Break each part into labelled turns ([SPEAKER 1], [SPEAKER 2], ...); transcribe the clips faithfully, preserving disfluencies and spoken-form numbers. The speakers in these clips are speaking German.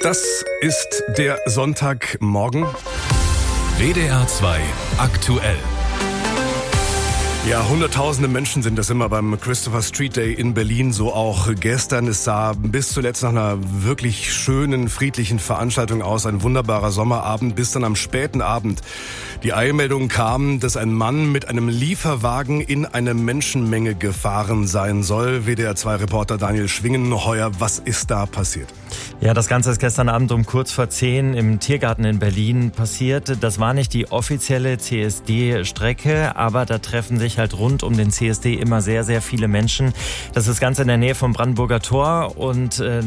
[SPEAKER 1] Das ist der Sonntagmorgen.
[SPEAKER 2] W D R zwei aktuell.
[SPEAKER 1] Ja, hunderttausende Menschen sind das immer beim Christopher Street Day in Berlin, so auch gestern. Es sah bis zuletzt nach einer wirklich schönen, friedlichen Veranstaltung aus, ein wunderbarer Sommerabend, bis dann am späten Abend die Eilmeldung kam, dass ein Mann mit einem Lieferwagen in eine Menschenmenge gefahren sein soll. W D R zwei Reporter Daniel Schwingenheuer, was ist da passiert?
[SPEAKER 3] Ja, das Ganze ist gestern Abend um kurz vor zehn im Tiergarten in Berlin passiert. Das war nicht die offizielle C S D-Strecke, aber da treffen sich halt rund um den C S D immer sehr, sehr viele Menschen. Das ist ganz in der Nähe vom Brandenburger Tor und äh,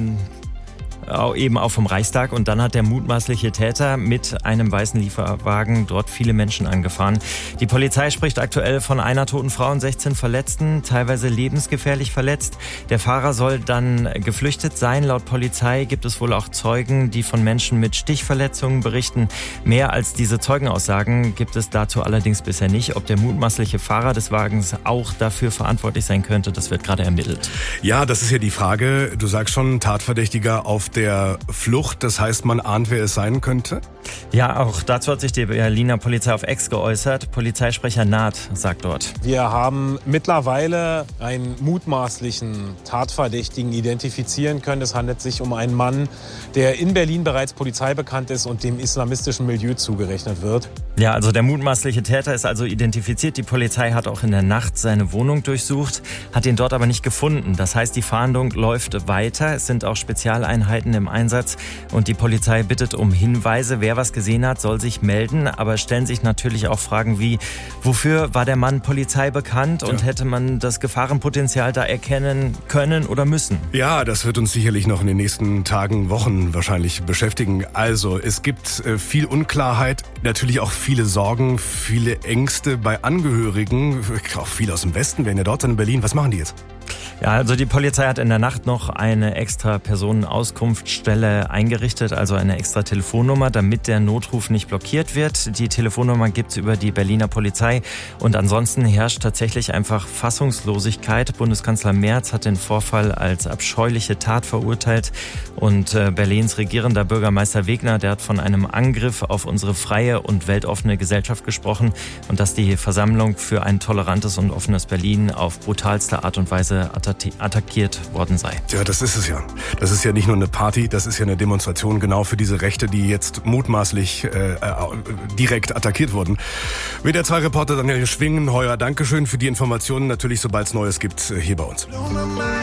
[SPEAKER 3] eben auch vom Reichstag. Und dann hat der mutmaßliche Täter mit einem weißen Lieferwagen dort viele Menschen angefahren. Die Polizei spricht aktuell von einer toten Frau und sechzehn Verletzten, teilweise lebensgefährlich verletzt. Der Fahrer soll dann geflüchtet sein. Laut Polizei gibt es wohl auch Zeugen, die von Menschen mit Stichverletzungen berichten. Mehr als diese Zeugenaussagen gibt es dazu allerdings bisher nicht. Ob der mutmaßliche Fahrer des Wagens auch dafür verantwortlich sein könnte, das wird gerade ermittelt.
[SPEAKER 1] Ja, das ist ja die Frage. Du sagst schon, Tatverdächtiger auf der Flucht. Das heißt, man ahnt, wer es sein könnte?
[SPEAKER 3] Ja, auch dazu hat sich die Berliner Polizei auf X geäußert. Polizeisprecher Naht sagt dort:
[SPEAKER 4] Wir haben mittlerweile einen mutmaßlichen Tatverdächtigen identifizieren können. Es handelt sich um einen Mann, der in Berlin bereits polizeibekannt ist und dem islamistischen Milieu zugerechnet wird.
[SPEAKER 3] Ja, also der mutmaßliche Täter ist also identifiziert. Die Polizei hat auch in der Nacht seine Wohnung durchsucht, hat ihn dort aber nicht gefunden. Das heißt, die Fahndung läuft weiter. Es sind auch Spezialeinheiten im Einsatz und die Polizei bittet um Hinweise. Wer was gesehen hat, soll sich melden, aber stellen sich natürlich auch Fragen wie: Wofür war der Mann Polizei bekannt und ja. hätte man das Gefahrenpotenzial da erkennen können oder müssen?
[SPEAKER 1] Ja, das wird uns sicherlich noch in den nächsten Tagen, Wochen wahrscheinlich beschäftigen. Also, es gibt äh, viel Unklarheit, natürlich auch viele Sorgen, viele Ängste bei Angehörigen, auch viele aus dem Westen werden ja dort in Berlin. Was machen die jetzt?
[SPEAKER 3] Ja, also die Polizei hat in der Nacht noch eine extra Personenauskunftsstelle eingerichtet, also eine extra Telefonnummer, damit der Notruf nicht blockiert wird. Die Telefonnummer gibt's über die Berliner Polizei und ansonsten herrscht tatsächlich einfach Fassungslosigkeit. Bundeskanzler Merz hat den Vorfall als abscheuliche Tat verurteilt und äh, Berlins regierender Bürgermeister Wegner, der hat von einem Angriff auf unsere freie und weltoffene Gesellschaft gesprochen und dass die Versammlung für ein tolerantes und offenes Berlin auf brutalste Art und Weise attackiert worden sei.
[SPEAKER 1] Ja, das ist es ja. Das ist ja nicht nur eine Party, das ist ja eine Demonstration genau für diese Rechte, die jetzt mutmaßlich äh, direkt attackiert wurden. W D R zwei Reporter Daniel Schwingenheuer, Dankeschön für die Informationen. Natürlich, sobald es Neues gibt, hier bei uns.